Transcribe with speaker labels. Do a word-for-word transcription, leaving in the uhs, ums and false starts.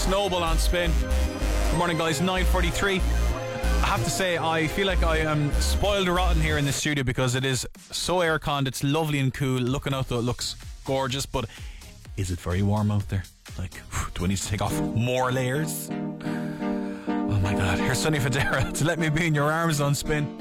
Speaker 1: It's Noble on Spin. Good morning, guys. nine forty-three. I have to say, I feel like I am spoiled rotten here in the studio because it is so air-conned. It's lovely and cool. Looking out though, it looks gorgeous, but is it very warm out there? Like, do I need to take off more layers? Oh my God. Here's Sonny Fodera to Let Me Be in Your Arms on Spin.